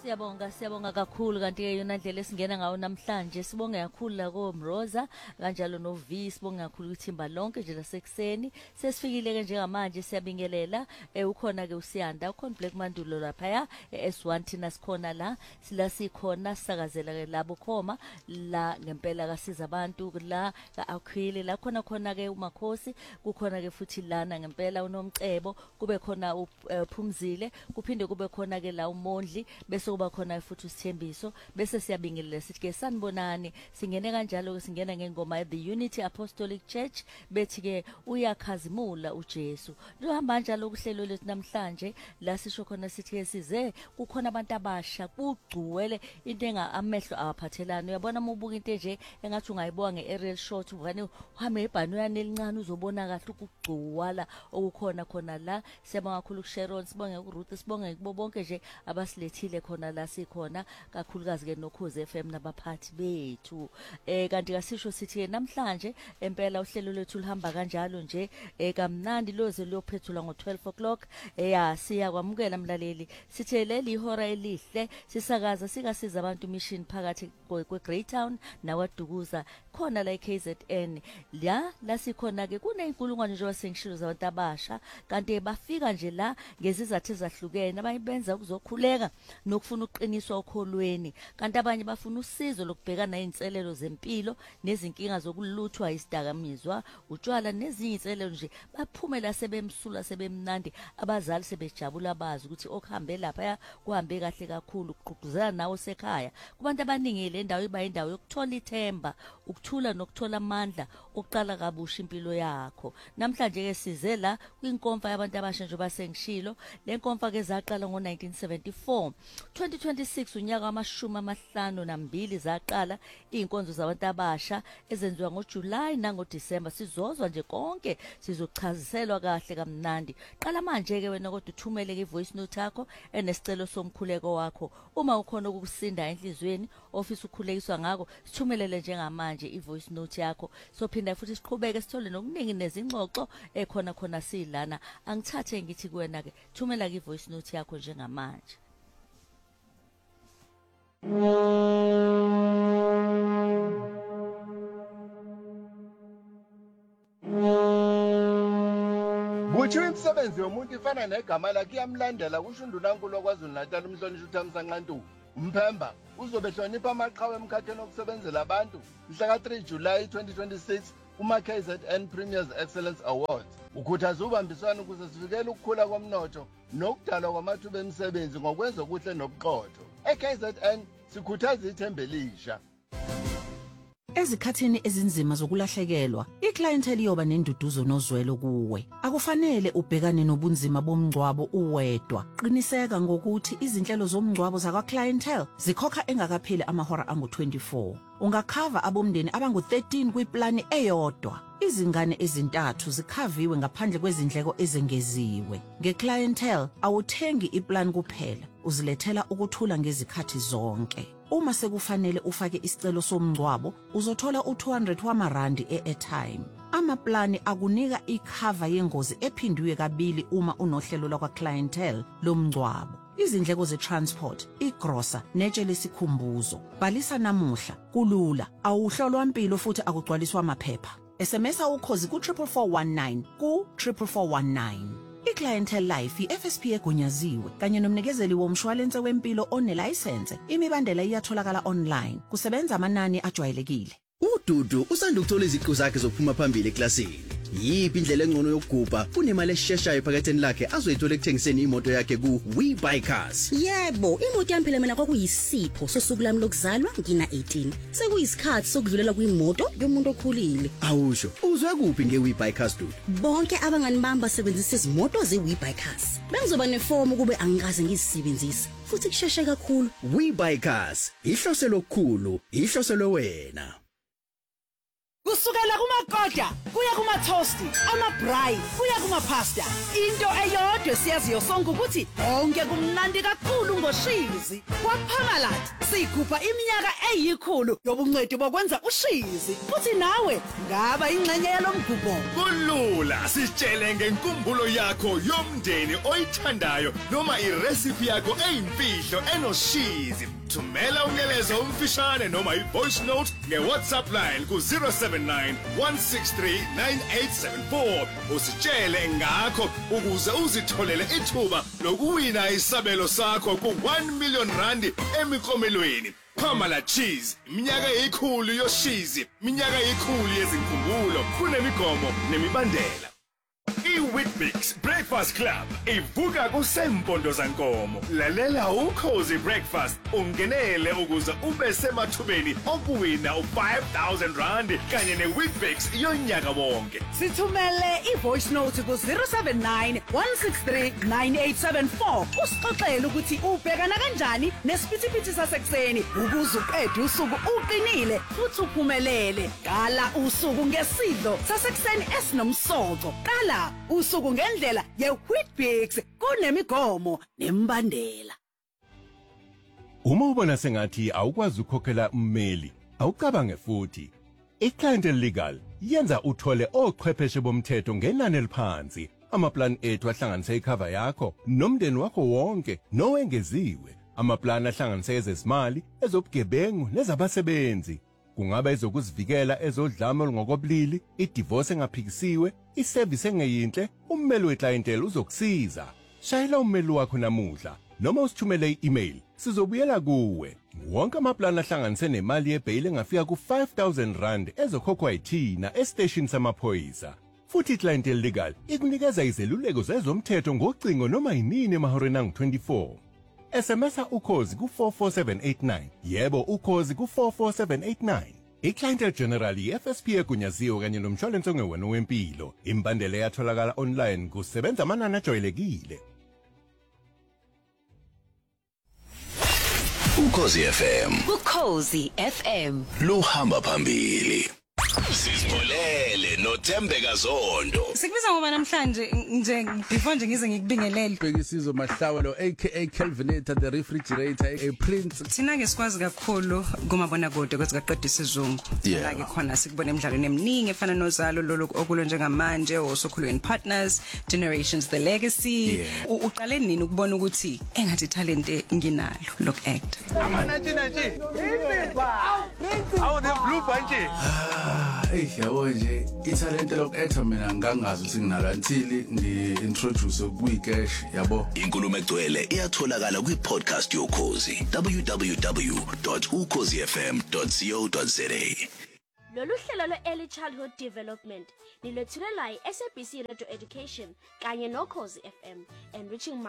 Siyabonga kakhulu kanti ke yona ndlela esingena ngayo namhlanje sibonge kakhulu la ko Mroza kanjalo no V sibonge kakhulu ithimba lonke nje lasekuseni sesifikile ke njengamanje siyabingelela ukhona ke uSiyanda ukhona Black Mandulo lapha ya S1 thina sikhona la sikhona sakazela ke labo khoma la ngempela kasiza abantu la ka-Akhwili la khona ke uMakhosi kukhona ke futhi lana ngempela uNomcebo kube khona uPhumzile kuphinde kube khona ke la uMondli bese kuba khona futhi uSithembiso bese siyabingelela sithi ke sanibonani singene kanjalo ke singena ngengoma The Unity Apostolic Church bethi ke uyakhazimula uJesulohamba kanjalo kuhlelo lethu namhlanje la sisho khona sithi ke size kukhona abantu abasha kugcuwele into amehlo awaphathelana uyabona uma ubuka into nje engathi ungayiboka ngeaerial shot uvane uhambe ebhanuyane elincane uzobona kahle ukugcuwala okukhona khona la siyabonga kakhulu kuSharon sibonge kuRuth sibonge kubo bonke nje abasilethile khona la sikhona kakhulukazi ke noKhoze FM nabaphathi bethu kanti kasisho sithi namhlanje empela uhlelo lethu lihamba kanjalo nje kamnandi loze liyophethula ngo12 o'clock siya kwamukela mlaleli sithe leli ihora elihle sisakaza sikasiza abantu mission phakathi kweGreytown nawaDukuza khona la eKZN la sikhona ke kuneyinkulungwane nje wasengishilo zabantu abasha kanti bafika nje la ngezizathu ezahlukene abayibenza ukuzokhuleka nokufuna uqiniswa okholweni kanti abanye bafuna usizo lokubhekana nezinselelo zempilo nezinkinga zokuluthwa isidakamizwa utshwala nezinye inselelo nje baphumela sebemsula sebemnandi abazali sebejabula bazi ukuthi okuhambe lapha kuhambe kahle kakhulu kuqhubuzela nawo sekhaya kubantu abaningi le ndawo iba indawo yokuthola ithemba ukuthula nokuthola amandla okuqala kabusha impilo yakho namhlanje ke size la kwinkonfa yabantu abasha nje basengishilo le nkonfa ke zaqala ngo1974 2026 unyaka wama52 zaqala inkonzo zabantu abasha ezenziwa ngoJuly nangoDisemba sizozwa nje konke sizochaziselwa kahle kamnandi qala manje ke wena kodwa uthumele ke ivoice note yakho enesicelo somkhuleko wakho uma ukhona ukusinda enhlizweni office ukhulekiswa ngako sithumelele njengamanje ivoice note yakho sophinda futhi siqhubeke sithole nokuningi nezingxoxo khona silana angithathe ngithi kuwena ke thumela ke ivoice note yakho njengamanje Kuthi imisebenzi yomuntu ifana negama lakhe iyamlandela kusho uNdunankulu okwaZulu Natal umhlonishwa uThamsanqa Nqantuka uMphemba uzobehlonipha amaqhawe emkhakheni okusebenzela abantu mhla ka3 July 2026 kuma-KZN Premiers Excellence Awards ukhuthaza ubambiswano ukuze sivikele ukukhula komnotho nokudalwa kwamathuba emisebenzi ngokwenza okuhle nobuqotho eKZN sikhuthaza ithemba elisha Ezikhathini ezinzima zokulahlekelwa, iclientele iyoba nenduduzo nozwelo kuwe. Akufanele ubhekane nobunzima bomngcwabo uwedwa. Qiniseka ngokuthi izinhlelo zomngcwabo zakwa-clientele zikhokha engakapheli amahora angu-24. Ungakhava abomndeni abangu-13 kwiplani eyodwa. Izingane ezintathu zikhaviwe ngaphandle kwezindleko ezengeziwe. Nge-clientele awuthengi iplan kuphela, uzilethela ukuthula ngezikhathi zonke. Uma sekufanele ufake isicelo somngcwabo, uzothola u200 wamarandi e-airtime. Amaplani akunika ikhava yengozi ephindiwe kabili uma unohlelo lakwa-clientele lomngcwabo. Izindleko ze-transport, igrosa, netshe lesikhumbuzo. Bhalisa namuhla, kulula, awuhlolwa impilo futhi akugcwaliswa amaphepha. SMS ukhozi ku-44419 ku-44419. I-Clientele Life i-FSP egunyaziwe kanye nomnikezeli womshwalense wempilo onelayisense imibandela iyatholakala online kusebenza amanani ajwayelekile. uDudu usanda ukuthola iziqu zakhe zokuphuma phambili eklasini. Yiphi indlela engcono yokugubha kunemali esheshayo phakatheni lakhe azoyithola ekuthengiseni imoto yakhe ku-WeBuyCars? Yebo, imoto yami phela mina kwakuyisipho sosuku lami lokuzalwa ngina 18. Sekuyisikhathi sokudlulela kwimoto yomuntu okhulile. Awusho, uzwe kuphi nge-WeBuyCars Dudu? Bonke abangani bami basebenzisa izimoto ze-WeBuyCars. Bengizoba nefomu kube angikaze ngizisebenzise. Futhi kusheshe kakhulu. WeBuyCars, ihloselo okukhulu, ihloselo wena. kusukela kumakoda kuya kuma-tosti ama-braai kuya kuma-pasta into eyodwa siyaziyo sonke ukuthi konke kumnandi kakhulu ngoshizi kwaParmalat sikhupha iminyaka eyikhulu yobungcweti bokwenza ushizi futhi nawe ngaba ingxenye yalomgubho. Kulula sitshele ngenkumbulo yakho yomndeni oyithandayo noma irecipe yakho eyimfihlo enoshizi. Thumela umyalezo omfishane noma i-voice note nge-WhatsApp line ku-079 163 9874 usitshele ngakho ukuze uzitholele ithuba lokuwina isabelo sakho ku-1 million rand emiklomelweni. Parmalat Cheese, iminyaka eyikhulu yoshizi, iminyaka eyikhulu yezinkumbulo, kunemigomo nemibandela. I-Whitbix Breakfast Club ivuka kusempondo zankomo. Lalela ukhozi breakfast ungenele ukuze ube semathubeni okuwina u-5,000 rand kanye ne-Whitbix yonyaka wonke. Sithumele i-voice note ku-079 163 9874 usixoxele ukuthi ubhekana kanjani nesiphithiphithi sasekuseni ukuze uqede usuku uqinile futhi uphumelele. Qala usuku ngesidlo sasekuseni esinomsoco. Qala usuku ngendlela ye-Whitbix kunemigomo nembandela. Uma ubona sengathi awukwazi ukukhokhela ummeli, awucabange futhi. I-Clientele Legal yenza uthole ochwepheshe bomthetho ngenani eliphansi. Amaplan ethu ahlanganisa icover yakho nomndeni wakho wonke nowengeziwe. Amaplan ahlanganisa ezezimali, ezobugebengu nezabasebenzi. Kungaba ezokuzivikela ezodlame olungokobulili, i-divorce engaphikisiwe, i-service engeyinhle, ummeli we-clientele uzokusiza. Shayela ummeli wakho namuhla noma usithumele i-email, sizobuyela kuwe. Wonke amaplan ahlanganise nemali yebail engafika ku-5,000 rand ezokhokhwa yithina esiteshini samaphoyisa. Futhi i-Clientele Legal ikunikeza izeluleko zezomthetho ngocingo noma yinini emahoreni angu-24. SMS-a ukhozi ku-44789. Yebo, ukhozi ku-44789. I-Clientele General i-FSP egunyaziwe kanye nomshwalense ongewona wempilo. Imbandela yatholakala online kusebenza amanani ajwayelekile. Ukhozi FM. Ukhozi FM. Luhamba phambili. Sizbolele noThembeka Zondo. Sikubiza ngoba namhlanje nje before nje ngize ngikubingelele. Bhekisizwe Mahlawelo aka Kelvinator the refrigerator a prince. Thina ke sikwazi kakhulu kumabona kude ukuthi kaqedwe isizungu. Like khona sikubona emidlalweni eminingi efana noZalo lolo okulo njengamanje osokhulweni partners generations the legacy. Uqale nini ukubona ukuthi engathi talent nginalo look act. Amanathi nathi. Awu the blue bunch. Yabo nje italente lokuactor mina ngangazi ukuthi nginalo until ngi-introduce kuyicash yabo. Inkulumo egcwele iyatholakala kwi-podcast yokhozi www.ukhozifm.co.za. Lolu hlelo lwe-Early Childhood Development nilethulelwa yi-SABC Radio Education kanye nokhozi FM enriching